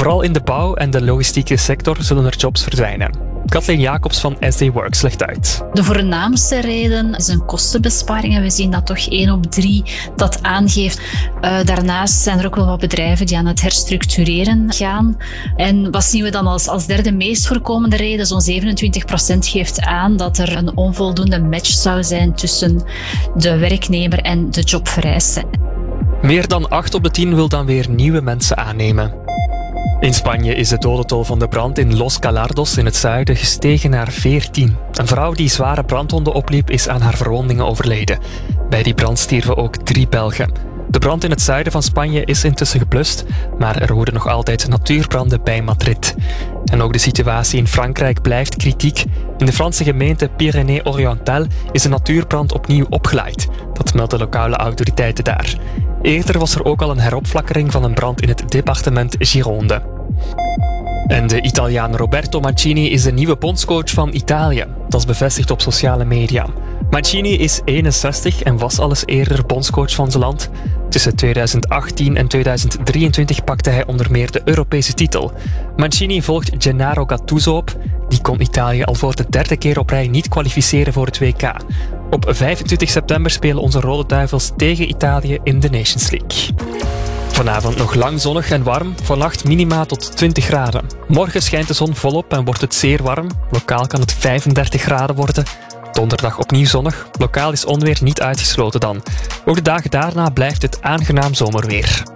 Vooral in de bouw en de logistieke sector zullen er jobs verdwijnen. Kathleen Jacobs van SD Works legt uit. De voornaamste reden is een kostenbesparing. En we zien dat toch 1 op 3 dat aangeeft. Daarnaast zijn er ook wel wat bedrijven die aan het herstructureren gaan. En wat zien we dan als derde meest voorkomende reden? Zo'n 27% geeft aan dat er een onvoldoende match zou zijn tussen de werknemer en de jobvereisten. Meer dan 8 op de 10 wil dan weer nieuwe mensen aannemen. In Spanje is de dodentol van de brand in Los Calardos in het zuiden gestegen naar 14. Een vrouw die zware brandwonden opliep is aan haar verwondingen overleden. Bij die brand stierven ook 3 Belgen. De brand in het zuiden van Spanje is intussen geblust, maar er woeden nog altijd natuurbranden bij Madrid. En ook de situatie in Frankrijk blijft kritiek. In de Franse gemeente Pyrénées-Oriental is een natuurbrand opnieuw opgelaaid. Dat melden lokale autoriteiten daar. Eerder was er ook al een heropflakkering van een brand in het departement Gironde. En de Italiaan Roberto Mancini is de nieuwe bondscoach van Italië. Dat is bevestigd op sociale media. Mancini is 61 en was al eens eerder bondscoach van zijn land. Tussen 2018 en 2023 pakte hij onder meer de Europese titel. Mancini volgt Gennaro Gattuso op. Die kon Italië al voor de 3e keer op rij niet kwalificeren voor het WK. Op 25 september spelen onze Rode Duivels tegen Italië in de Nations League. Vanavond nog lang zonnig en warm, vannacht minima tot 20 graden. Morgen schijnt de zon volop en wordt het zeer warm. Lokaal kan het 35 graden worden. Donderdag opnieuw zonnig. Lokaal is onweer niet uitgesloten dan. Ook de dagen daarna blijft het aangenaam zomerweer.